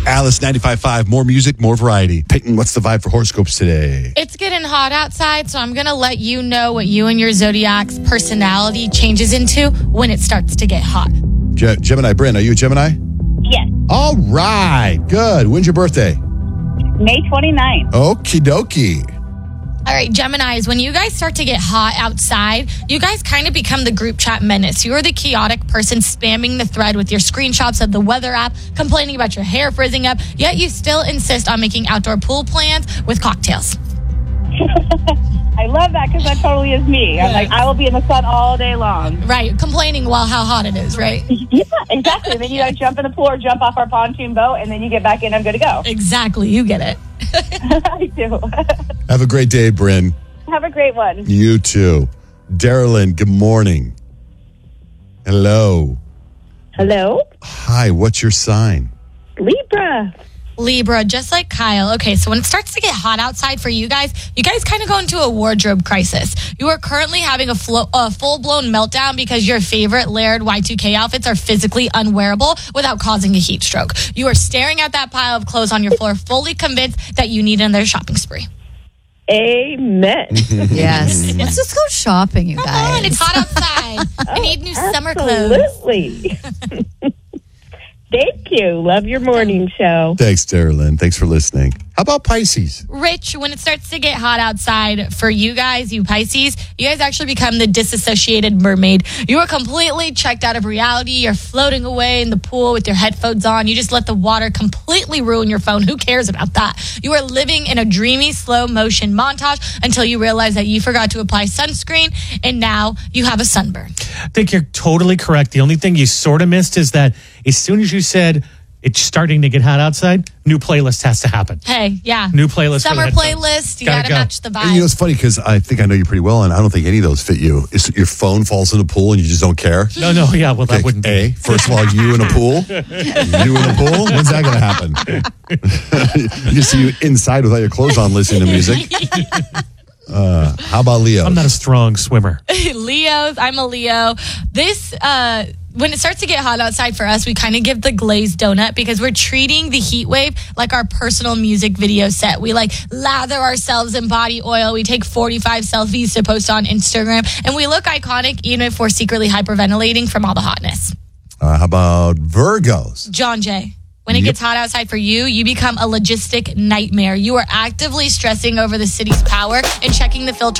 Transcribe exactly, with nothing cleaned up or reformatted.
Alice ninety-five point five, more music, more variety. Peyton, what's the vibe for horoscopes today? It's getting hot outside, so I'm going to let you know what you and your Zodiac's personality changes into when it starts to get hot. Ge- Gemini Bryn, are you a Gemini? Yes. All right, good. When's your birthday? May twenty-ninth. Okie dokie. All right, Geminis, when you guys start to get hot outside, you guys kind of become the group chat menace. You're the chaotic person spamming the thread with your screenshots of the weather app, complaining about your hair frizzing up, yet you still insist on making outdoor pool plans with cocktails. I love that because that totally is me. I'm like, I will be in the sun all day long. Right, complaining while how hot it is, right? Yeah, exactly. And then you gotta jump in the pool or jump off our pontoon boat, and then you get back in. I'm good to go. Exactly, you get it. I do. Have a great day, Bryn. Have a great one. You too. Darylyn, good morning. Hello. Hello, Hi, what's your sign? Libra. Libra, just like Kyle. Okay, so when it starts to get hot outside for you guys, you guys kind of go into a wardrobe crisis. You are currently having a, flo- a full-blown meltdown because your favorite layered Y two K outfits are physically unwearable without causing a heat stroke. You are staring at that pile of clothes on your floor, fully convinced that you need another shopping spree. Amen. Yes. Let's just go shopping, you Come guys. on, it's hot outside. I need new summer clothes. Absolutely. Thank you. Love your morning show. Thanks, Darylyn. Thanks for listening. How about Pisces? Rich, when it starts to get hot outside for you guys, you Pisces, you guys actually become the disassociated mermaid. You are completely checked out of reality. You're floating away in the pool with your headphones on. You just let the water completely ruin your phone. Who cares about that? You are living in a dreamy, slow motion montage until you realize that you forgot to apply sunscreen and now you have a sunburn. I think you're totally correct. The only thing you sort of missed is that as soon as you said it's starting to get hot outside, new playlist has to happen. Hey, yeah. New playlist. for the Summer headphones. playlist. You Gotta got to go. match the And you know, vibe. it's funny because I think I know you pretty well, and I don't think any of those fit you. Is your phone falls in the pool and you just don't care? No, no, yeah, well, that Okay, wouldn't be. A, first of all, you in a pool? You in a pool? When's that going to happen? You just see you inside without your clothes on listening to music. Uh, how about Leo? I'm not a strong swimmer. Leos, I'm a Leo. This, uh, when it starts to get hot outside for us, we kind of give the glazed donut because we're treating the heat wave like our personal music video set. We like lather ourselves in body oil. We take forty-five selfies to post on Instagram, and we look iconic even if we're secretly hyperventilating from all the hotness. Uh, how about Virgos? John Jay. When it Yep. gets hot outside for you, you become a logistic nightmare. You are actively stressing over the city's power and checking the filter